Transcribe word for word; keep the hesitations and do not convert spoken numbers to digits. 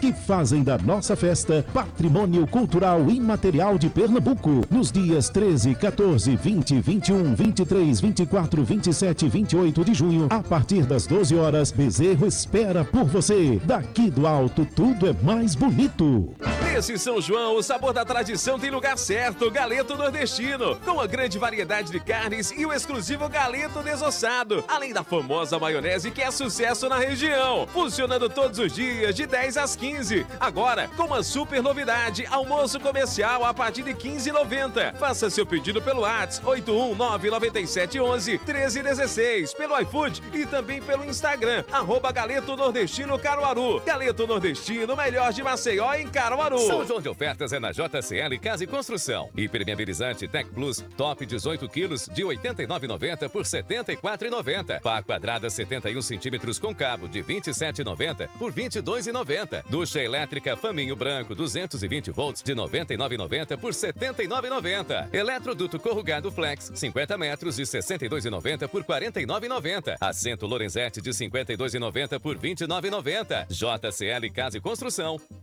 que fazem da nossa festa patrimônio cultural imaterial de Pernambuco. Nos dias treze, quatorze, vinte, vinte e um, vinte e três, vinte e quatro, vinte e sete e vinte e oito de junho, a partir das doze horas, Bezerro espera por você. Daqui do alto, tudo é mais bonito. Nesse São João, o sabor da tradição tem lugar certo, Galeto Nordestino, com a grande variedade de carnes e o exclusivo galeto desossado, além da famosa maionese que é sucesso na região, funcionando todos os dias de dez às quinze. Agora, com uma super novidade, almoço comercial a partir de quinze reais e noventa centavos. Faça seu pedido pelo WhatsApp oito um nove nove sete um um treze um seis, pelo iFood e também pelo Instagram, arroba Galeto Nordestino Caruaru. Galeto Nordestino, melhor de Maceió em Caruaru. São João de ofertas é na J C L Casa e Construção. Impermeabilizante Tech Plus Top dezoito quilos de oitenta e nove reais e noventa centavos por setenta e quatro reais e noventa centavos. Pá quadrada setenta e um centímetros com cabo de vinte e sete reais e noventa centavos por vinte e dois reais e noventa centavos. Ducha elétrica Faminho Branco duzentos e vinte volts de noventa e nove reais e noventa centavos por setenta e nove reais e noventa centavos. Eletroduto corrugado Flex cinquenta metros de sessenta e dois reais e noventa centavos por quarenta e nove reais e noventa centavos. Assento Lorenzetti de cinquenta e dois reais e noventa centavos por vinte e nove reais e noventa centavos. J C L Casa e Construção.